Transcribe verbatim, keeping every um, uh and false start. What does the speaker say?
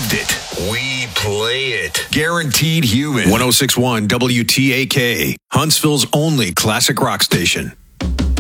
lived it. We play it. Guaranteed Human. one oh six point one W T A K, Huntsville's only classic rock station.